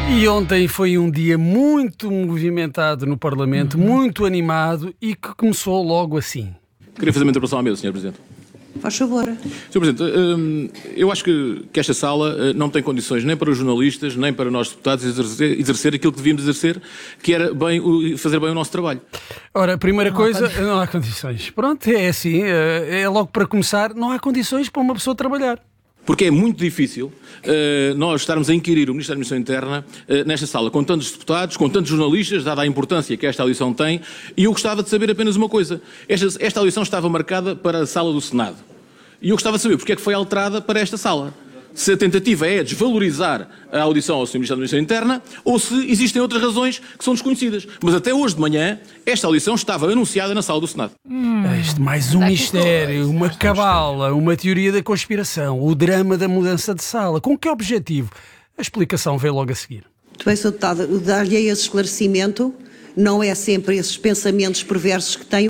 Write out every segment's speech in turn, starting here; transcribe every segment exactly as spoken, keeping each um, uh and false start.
E ontem foi um dia muito movimentado no Parlamento, muito animado e que começou logo assim. Queria fazer uma interpelação à mesa, senhor Presidente. Faz favor. senhor Presidente, eu acho que, que esta sala não tem condições nem para os jornalistas, nem para nós deputados exercer, exercer aquilo que devíamos exercer, que era bem, fazer bem o nosso trabalho. Ora, a primeira Não coisa, há não há condições. Pronto, é assim, é logo para começar, não há condições para uma pessoa trabalhar. Porque é muito difícil uh, nós estarmos a inquirir o Ministro da Administração Interna uh, nesta sala, com tantos deputados, com tantos jornalistas, dada a importância que esta audição tem, e eu gostava de saber apenas uma coisa. Esta, esta audição estava marcada para a sala do Senado. E eu gostava de saber porque é que foi alterada para esta sala. Se a tentativa é desvalorizar a audição ao senhor Ministro da Administração Interna ou se existem outras razões que são desconhecidas. Mas até hoje de manhã, esta audição estava anunciada na sala do Senado. Hum, Isto mais um mistério, uma cabala, uma teoria da conspiração, o drama da mudança de sala. Com que objetivo? A explicação veio logo a seguir. Muito bem, senhor Deputado, dar-lhe esse esclarecimento, não é sempre esses pensamentos perversos que tenho.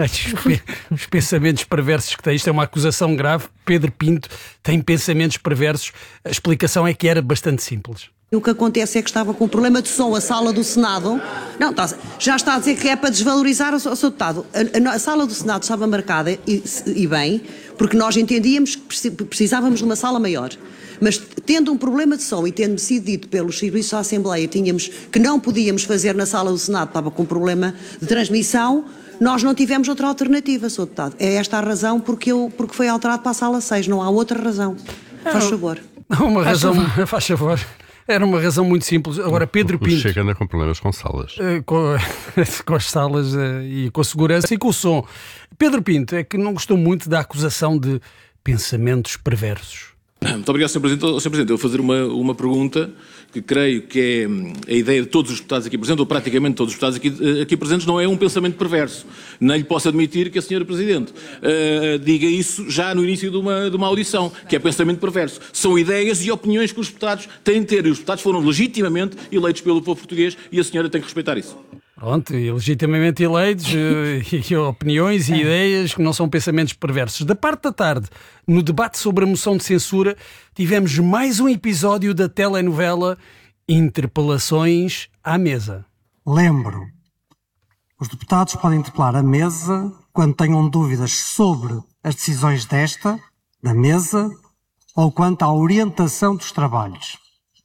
Os pensamentos perversos que tem, isto é uma acusação grave. Pedro Pinto tem pensamentos perversos. A explicação é que era bastante simples. O que acontece é que estava com um problema de som a sala do Senado. Não, está, já está a dizer que é para desvalorizar o, o seu Deputado. A, a, a sala do Senado estava marcada, e, e bem, porque nós entendíamos que precisávamos de uma sala maior. Mas tendo um problema de som e tendo sido dito pelos serviços da Assembleia tínhamos, que não podíamos fazer na sala do Senado, estava com um problema de transmissão, nós não tivemos outra alternativa, senhor Deputado. É esta a razão porque, eu, porque foi alterado para a sala seis, não há outra razão. Faz favor. Uma razão, faz favor. Era uma razão muito simples. Agora, Pedro Pinto... Chega anda com problemas com salas. Com, com as salas e com a segurança e com o som. Pedro Pinto é que não gostou muito da acusação de pensamentos perversos. Muito obrigado, senhor Presidente. senhor Presidente, eu vou fazer uma, uma pergunta que creio que é a ideia de todos os deputados aqui presentes, ou praticamente todos os deputados aqui, aqui presentes, não é um pensamento perverso. Nem lhe posso admitir que a senhora Presidente uh, diga isso já no início de uma, de uma audição, que é pensamento perverso. São ideias e opiniões que os deputados têm de ter, e os deputados foram legitimamente eleitos pelo povo português e a senhora tem que respeitar isso. Pronto, e legitimamente eleitos, e opiniões e ideias que não são pensamentos perversos. Da parte da tarde, no debate sobre a moção de censura, tivemos mais um episódio da telenovela Interpelações à Mesa. Lembro, os deputados podem interpelar a mesa quando tenham dúvidas sobre as decisões desta, da mesa, ou quanto à orientação dos trabalhos.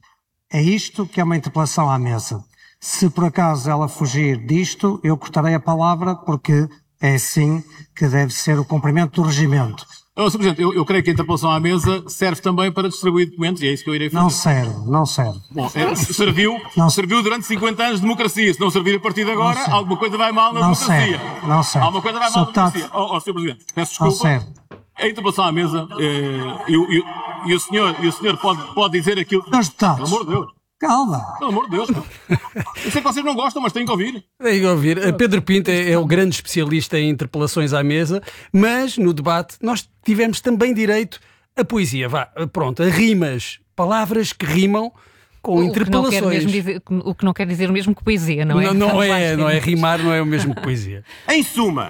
É isto que é uma interpelação à mesa. Se por acaso ela fugir disto, eu cortarei a palavra, porque é assim que deve ser o cumprimento do regimento. Oh, senhor Presidente, eu, eu creio que a interpelação à mesa serve também para distribuir documentos, e é isso que eu irei fazer. Não serve, não serve. Bom, é, serviu, não serviu durante cinquenta anos de democracia. Se não servir a partir de agora, alguma coisa vai mal na não democracia. Serve, não serve. Alguma coisa vai mal na democracia. Oh, oh, senhor Presidente, peço desculpa. Não serve. A interpelação à mesa, eh, e, e, e o senhor, e o senhor pode, pode dizer aquilo... Nós deputados. Pelo amor de Deus. Calma. Pelo amor de Deus. Eu sei que vocês não gostam, mas têm que ouvir. Tem que ouvir. Pedro Pinto é, é o grande especialista em interpelações à mesa, mas no debate nós tivemos também direito a poesia. Vá, pronto, a rimas, palavras que rimam com o interpelações. Que não quer mesmo dizer, o que não quer dizer o mesmo que poesia, não é? Não, não é, não é rimar, não é o mesmo que poesia. Em suma,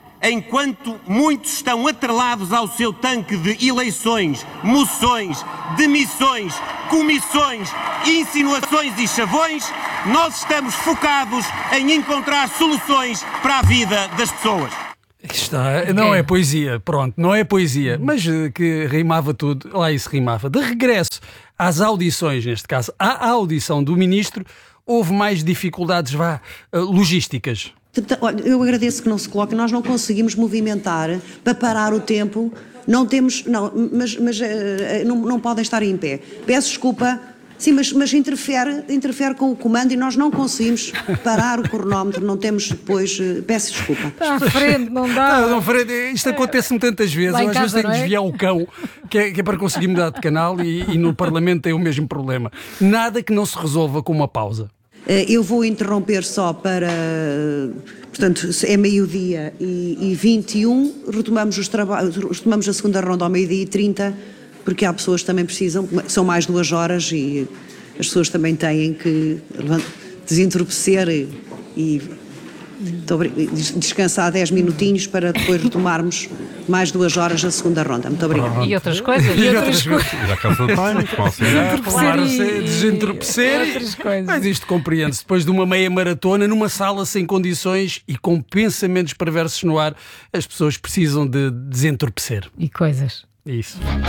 enquanto muitos estão atrelados ao seu tanque de eleições, moções, demissões, comissões, insinuações e chavões, nós estamos focados em encontrar soluções para a vida das pessoas. Está, não é poesia, pronto, não é poesia, mas que rimava tudo, lá isso rimava. De regresso às audições, neste caso, à audição do Ministro, houve mais dificuldades, vá, logísticas. Olha, eu agradeço que não se coloque, nós não conseguimos movimentar para parar o tempo, não temos, não, mas, mas não, não podem estar em pé. Peço desculpa, sim, mas, mas interfere, interfere com o comando e nós não conseguimos parar o cronómetro, não temos depois, peço desculpa. Está à frente, não dá. Não, não, frente, isto acontece-me tantas vezes, eu às vezes tenho que desviar o cão, que é, que é para conseguir mudar de canal e, e no Parlamento tem o mesmo problema. Nada que não se resolva com uma pausa. Eu vou interromper só para, portanto, é meio-dia e vinte e um, retomamos, os trabalhos, retomamos a segunda ronda ao meio-dia e trinta, porque há pessoas que também precisam, são mais duas horas e as pessoas também têm que desentorpecer e, e Muito obrigada. Descansar dez minutinhos para depois retomarmos mais duas horas a segunda ronda. Muito obrigada. E outras coisas. E outras coisas. Já casa de banho, com auxiliar. Claro-se, desentorpecer. Outras coisas. Mas isto compreende-se. Depois de uma meia maratona, numa sala sem condições e com pensamentos perversos no ar, as pessoas precisam de desentorpecer. E coisas. Isso.